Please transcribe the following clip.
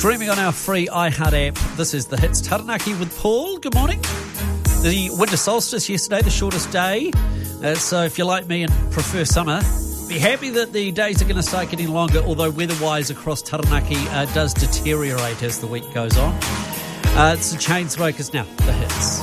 Streaming on our free iHeart app, this is The Hits Taranaki with Paul. Good morning. The winter solstice yesterday, the shortest day. So if you're like me and prefer summer, be happy that the days are going to start getting longer, although weather-wise across Taranaki does deteriorate as the week goes on. It's the Chainsmokers now, The Hits.